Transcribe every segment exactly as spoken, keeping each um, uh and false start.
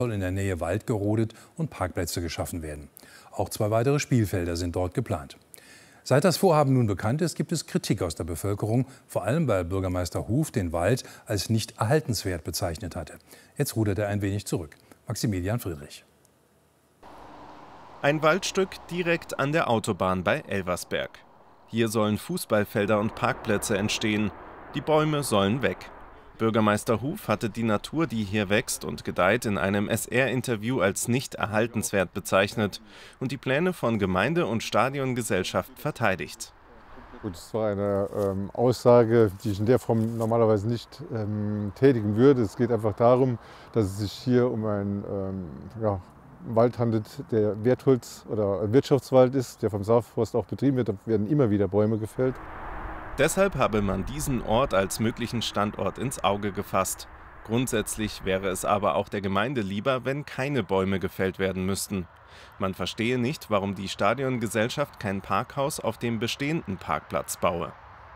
soll in der Nähe Wald gerodet und Parkplätze geschaffen werden. Auch zwei weitere Spielfelder sind dort geplant. Seit das Vorhaben nun bekannt ist, gibt es Kritik aus der Bevölkerung, vor allem weil Bürgermeister Huf den Wald als nicht erhaltenswert bezeichnet hatte. Jetzt rudert er ein wenig zurück. Maximilian Friedrich. Ein Waldstück direkt an der Autobahn bei Elversberg. Hier sollen Fußballfelder und Parkplätze entstehen. Die Bäume sollen weg. Bürgermeister Huf hatte die Natur, die hier wächst und gedeiht, in einem S R-Interview als nicht erhaltenswert bezeichnet und die Pläne von Gemeinde und Stadiongesellschaft verteidigt. Gut, das war eine ähm, Aussage, die ich in der Form normalerweise nicht ähm, tätigen würde. Es geht einfach darum, dass es sich hier um einen ähm, ja, Wald handelt, der Wertholz- oder Wirtschaftswald ist, der vom Saarforst auch betrieben wird. Da werden immer wieder Bäume gefällt. Deshalb habe man diesen Ort als möglichen Standort ins Auge gefasst. Grundsätzlich wäre es aber auch der Gemeinde lieber, wenn keine Bäume gefällt werden müssten. Man verstehe nicht, warum die Stadiongesellschaft kein Parkhaus auf dem bestehenden Parkplatz baue.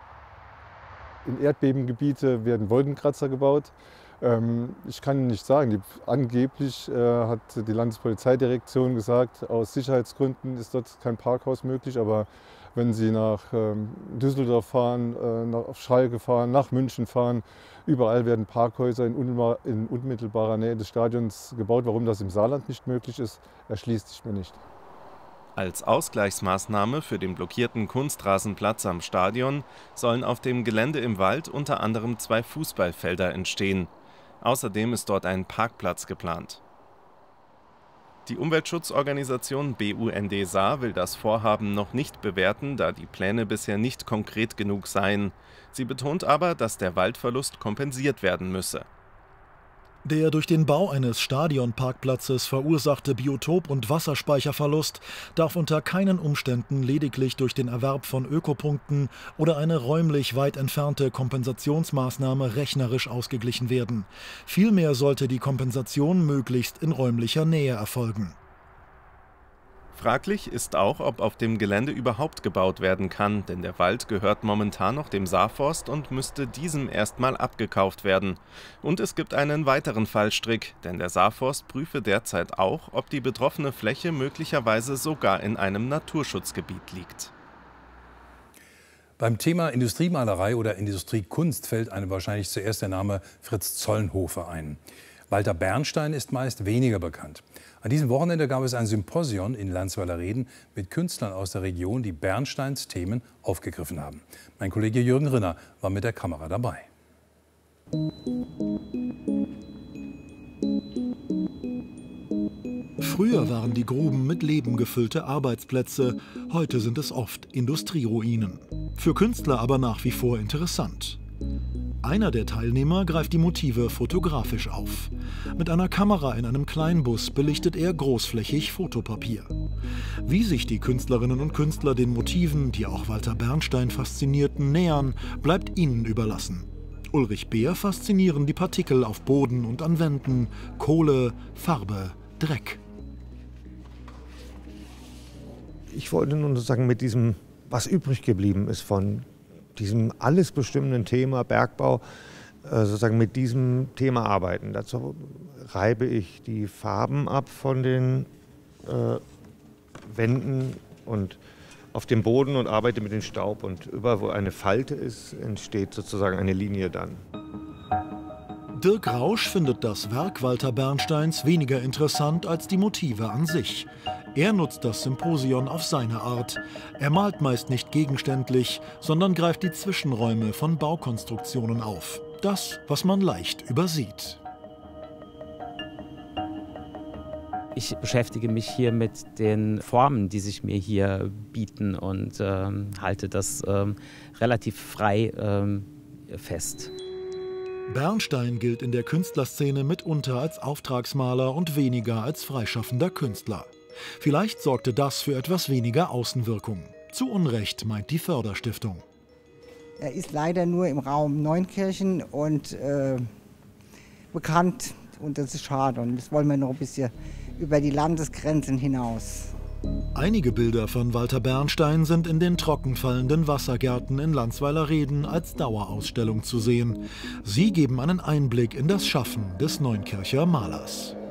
In Erdbebengebiete werden Wolkenkratzer gebaut. Ich kann nicht sagen, die, angeblich äh, hat die Landespolizeidirektion gesagt, aus Sicherheitsgründen ist dort kein Parkhaus möglich. Aber wenn Sie nach ähm, Düsseldorf fahren, äh, nach, auf Schalke fahren, nach München fahren, überall werden Parkhäuser in, unmittelbar, in unmittelbarer Nähe des Stadions gebaut. Warum das im Saarland nicht möglich ist, erschließt sich mir nicht. Als Ausgleichsmaßnahme für den blockierten Kunstrasenplatz am Stadion sollen auf dem Gelände im Wald unter anderem zwei Fußballfelder entstehen. Außerdem ist dort ein Parkplatz geplant. Die Umweltschutzorganisation B U N D Saar will das Vorhaben noch nicht bewerten, da die Pläne bisher nicht konkret genug seien. Sie betont aber, dass der Waldverlust kompensiert werden müsse. Der durch den Bau eines Stadionparkplatzes verursachte Biotop- und Wasserspeicherverlust darf unter keinen Umständen lediglich durch den Erwerb von Ökopunkten oder eine räumlich weit entfernte Kompensationsmaßnahme rechnerisch ausgeglichen werden. Vielmehr sollte die Kompensation möglichst in räumlicher Nähe erfolgen. Fraglich ist auch, ob auf dem Gelände überhaupt gebaut werden kann, denn der Wald gehört momentan noch dem Saarforst und müsste diesem erstmal abgekauft werden. Und es gibt einen weiteren Fallstrick, denn der Saarforst prüfe derzeit auch, ob die betroffene Fläche möglicherweise sogar in einem Naturschutzgebiet liegt. Beim Thema Industriemalerei oder Industriekunst fällt einem wahrscheinlich zuerst der Name Fritz Zollnhofer ein. Walter Bernstein ist meist weniger bekannt. An diesem Wochenende gab es ein Symposion in Landsweiler-Reden mit Künstlern aus der Region, die Bernsteins Themen aufgegriffen haben. Mein Kollege Jürgen Rinner war mit der Kamera dabei. Früher waren die Gruben mit Leben gefüllte Arbeitsplätze, heute sind es oft Industrieruinen. Für Künstler aber nach wie vor interessant. Einer der Teilnehmer greift die Motive fotografisch auf. Mit einer Kamera in einem Kleinbus belichtet er großflächig Fotopapier. Wie sich die Künstlerinnen und Künstler den Motiven, die auch Walter Bernstein faszinierten, nähern, bleibt ihnen überlassen. Ulrich Beer faszinieren die Partikel auf Boden und an Wänden, Kohle, Farbe, Dreck. Ich wollte nur sagen, mit diesem, was übrig geblieben ist von diesem alles bestimmenden Thema Bergbau, sozusagen mit diesem Thema arbeiten. Dazu reibe ich die Farben ab von den äh, Wänden und auf dem Boden und arbeite mit dem Staub. Und überall, wo eine Falte ist, entsteht sozusagen eine Linie dann. Dirk Rausch findet das Werk Walter Bernsteins weniger interessant als die Motive an sich. Er nutzt das Symposion auf seine Art. Er malt meist nicht gegenständlich, sondern greift die Zwischenräume von Baukonstruktionen auf. Das, was man leicht übersieht. Ich beschäftige mich hier mit den Formen, die sich mir hier bieten und ähm, halte das ähm, relativ frei ähm, fest. Bernstein gilt in der Künstlerszene mitunter als Auftragsmaler und weniger als freischaffender Künstler. Vielleicht sorgte das für etwas weniger Außenwirkung. Zu Unrecht, meint die Förderstiftung. Er ist leider nur im Raum Neunkirchen und äh, bekannt und das ist schade. Und das wollen wir noch ein bisschen über die Landesgrenzen hinaus. Einige Bilder von Walter Bernstein sind in den trockenfallenden Wassergärten in Landsweiler-Reden als Dauerausstellung zu sehen. Sie geben einen Einblick in das Schaffen des Neunkircher Malers.